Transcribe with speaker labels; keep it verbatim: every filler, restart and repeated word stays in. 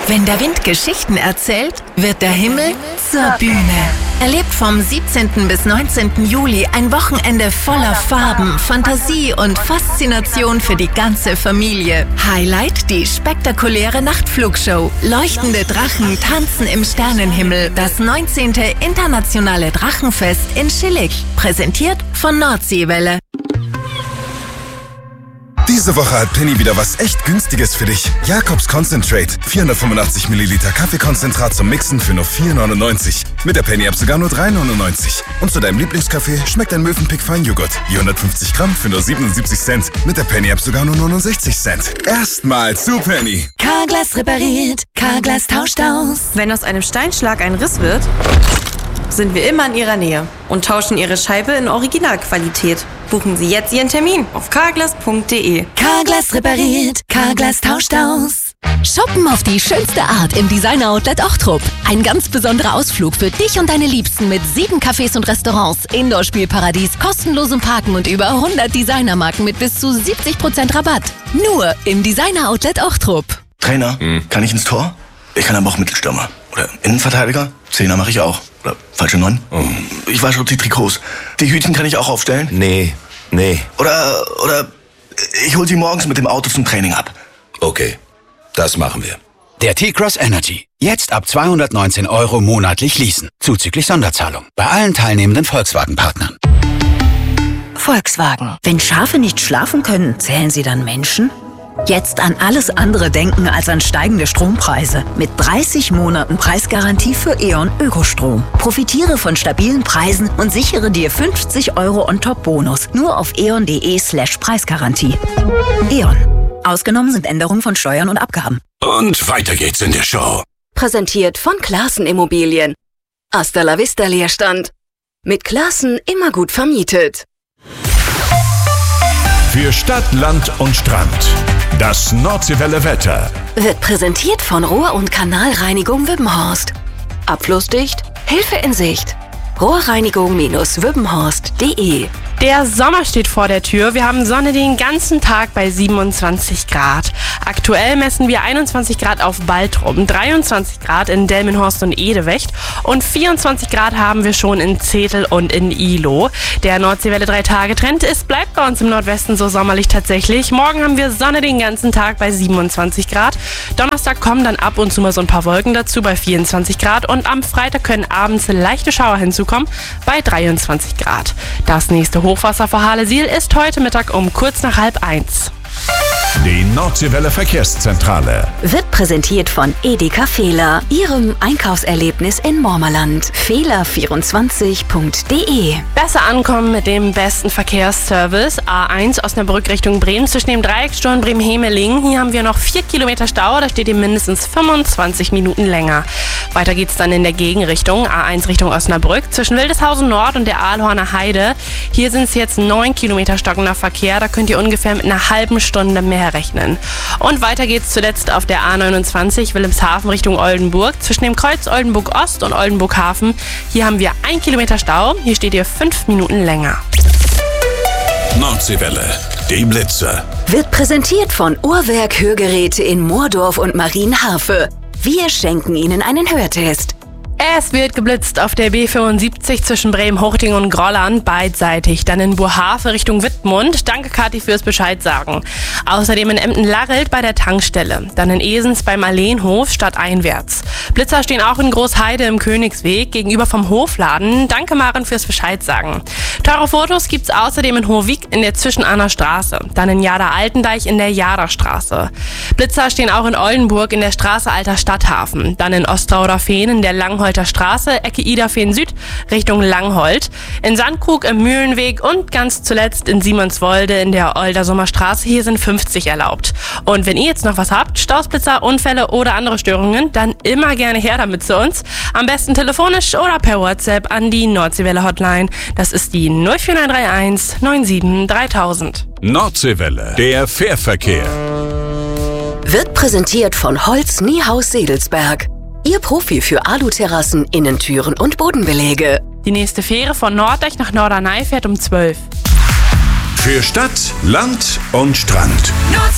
Speaker 1: Wenn der Wind Geschichten erzählt, wird der Himmel zur Bühne. Erlebt vom siebzehnten bis neunzehnten Juli ein Wochenende voller Farben, Fantasie und Faszination für die ganze Familie. Highlight die spektakuläre Nachtflugshow. Leuchtende Drachen tanzen im Sternenhimmel. Das neunzehnte Internationale Drachenfest in Schillig. Präsentiert von Nordseewelle.
Speaker 2: Diese Woche hat Penny wieder was echt Günstiges für dich. Jakobs Concentrate. vierhundertfünfundachtzig Milliliter Kaffeekonzentrat zum Mixen für nur vier neunundneunzig. Mit der Penny-App sogar nur drei neunundneunzig. Und zu deinem Lieblingskaffee schmeckt ein Mövenpick Feinjoghurt. Je hundertfünfzig Gramm für nur siebenundsiebzig Cent. Mit der Penny-App sogar nur neunundsechzig Cent. Erstmal zu Penny.
Speaker 1: Carglass repariert, Carglass tauscht aus.
Speaker 3: Wenn aus einem Steinschlag ein Riss wird, sind wir immer in Ihrer Nähe und tauschen Ihre Scheibe in Originalqualität. Buchen Sie jetzt Ihren Termin auf carglass punkt de.
Speaker 1: Carglass repariert, Carglass tauscht aus.
Speaker 4: Shoppen auf die schönste Art im Designer-Outlet Ochtrup. Ein ganz besonderer Ausflug für dich und deine Liebsten mit sieben Cafés und Restaurants, Indoor-Spielparadies, kostenlosem Parken und über hundert Designermarken mit bis zu siebzig Prozent Rabatt. Nur im Designer-Outlet Ochtrup.
Speaker 5: Trainer, hm. kann ich ins Tor? Ich kann aber auch Mittelstürmer. Oder Innenverteidiger? Zehner mache ich auch. Oder falsche Neun? Oh. Ich wasche auch die Trikots. Die Hütchen kann ich auch aufstellen?
Speaker 6: Nee, nee.
Speaker 5: Oder, oder ich hol sie morgens mit dem Auto zum Training ab.
Speaker 6: Okay, das machen wir.
Speaker 7: Der T-Cross Energy. Jetzt ab zweihundertneunzehn Euro monatlich leasen. Zuzüglich Sonderzahlung. Bei allen teilnehmenden Volkswagen-Partnern.
Speaker 8: Volkswagen. Wenn Schafe nicht schlafen können, zählen sie dann Menschen? Jetzt an alles andere denken als an steigende Strompreise. Mit dreißig Monaten Preisgarantie für E.ON Ökostrom. Profitiere von stabilen Preisen und sichere dir fünfzig Euro on-top-Bonus. Nur auf eon.de slash Preisgarantie. E.ON. Ausgenommen sind Änderungen von Steuern und Abgaben.
Speaker 9: Und weiter geht's in der Show.
Speaker 10: Präsentiert von Classen Immobilien. Hasta la vista Leerstand. Mit Classen immer gut vermietet.
Speaker 9: Für Stadt, Land und Strand. Das Nordseewelle Wetter
Speaker 10: Wird präsentiert von Rohr- und Kanalreinigung Wübbenhorst. Abflussdicht, Hilfe in Sicht. Rohrreinigung Wübbenhorst punkt de.
Speaker 3: Der Sommer steht vor der Tür. Wir haben Sonne den ganzen Tag bei siebenundzwanzig Grad. Aktuell messen wir einundzwanzig Grad auf Baltrum, dreiundzwanzig Grad in Delmenhorst und Edewecht und vierundzwanzig Grad haben wir schon in Zetel und in Ihlow. Der Nordseewelle drei-Tage-Trend ist, bleibt bei uns im Nordwesten so sommerlich tatsächlich. Morgen haben wir Sonne den ganzen Tag bei siebenundzwanzig Grad. Donnerstag kommen dann ab und zu mal so ein paar Wolken dazu bei vierundzwanzig Grad und am Freitag können abends leichte Schauer hinzukommen bei dreiundzwanzig Grad. Das nächste Hochwasser vor Hahlesiel ist heute Mittag um kurz nach halb eins.
Speaker 9: Die Nordseewelle Verkehrszentrale
Speaker 10: Wird präsentiert von Edeka Fehler, Ihrem Einkaufserlebnis in Mormerland. Fehler vierundzwanzig punkt de.
Speaker 3: Besser ankommen mit dem besten Verkehrsservice. A eins Osnabrück Richtung Bremen zwischen dem Dreiecksstollen Bremen-Hemeling. Hier haben wir noch vier Kilometer Stau, da steht ihr mindestens fünfundzwanzig Minuten länger. Weiter geht's dann in der Gegenrichtung. A eins Richtung Osnabrück zwischen Wildeshausen Nord und der Aalhorner Heide. Hier sind es jetzt neun Kilometer stockender Verkehr, da könnt ihr ungefähr mit einer halben Stunde mehr rechnen. Und weiter geht's zuletzt auf der A neunundzwanzig Wilhelmshaven Richtung Oldenburg zwischen dem Kreuz Oldenburg Ost und Oldenburg Hafen. Hier haben wir ein Kilometer Stau. Hier steht ihr fünf Minuten länger.
Speaker 9: Nordseewelle, die Blitzer.
Speaker 10: Wird präsentiert von Uhrwerk Hörgeräte in Moordorf und Marienharfe. Wir schenken Ihnen einen Hörtest.
Speaker 3: Es wird geblitzt auf der B fünfundsiebzig zwischen Bremen-Hochting und Grolland beidseitig. Dann in Bohafe Richtung Wittmund. Danke, Kathi, fürs Bescheid sagen. Außerdem in Emden-Larrelt bei der Tankstelle. Dann in Esens beim Alleenhof stadteinwärts. Blitzer stehen auch in Großheide im Königsweg gegenüber vom Hofladen. Danke, Maren, fürs Bescheid sagen. Teure Fotos gibt's außerdem in Hohwig in der Zwischenahner Straße. Dann in Jada-Altendeich in der Jada-Straße. Blitzer stehen auch in Oldenburg in der Straße Alter Stadthafen. Dann in Ostrauder-Fehn in der Langholter Straße, Ecke Iderfehn Süd, Richtung Langholt. In Sandkrug im Mühlenweg und ganz zuletzt in Simonswolde in der Oldersummer Straße. Hier sind fünfzig erlaubt. Und wenn ihr jetzt noch was habt, Stausblitzer, Unfälle oder andere Störungen, dann immer gerne her damit zu uns. Am besten telefonisch oder per WhatsApp an die Nordseewelle Hotline. Das ist die null vier neun drei eins neun sieben dreitausend.
Speaker 9: Nordseewelle, der Fährverkehr.
Speaker 10: Wird präsentiert von Holz Niehaus Sedelsberg. Ihr Profi für Aluterrassen, Innentüren und Bodenbeläge.
Speaker 3: Die nächste Fähre von Norddeich nach Norderney fährt um zwölf.
Speaker 9: Für Stadt, Land und Strand.